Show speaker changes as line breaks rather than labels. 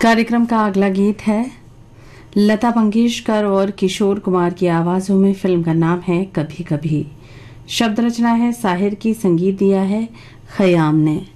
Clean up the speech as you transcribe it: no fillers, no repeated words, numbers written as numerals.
कार्यक्रम का अगला गीत है लता मंगेशकर और किशोर कुमार की आवाजों में। फिल्म का नाम है कभी कभी। शब्द रचना है साहिर की, संगीत दिया है खयाम ने।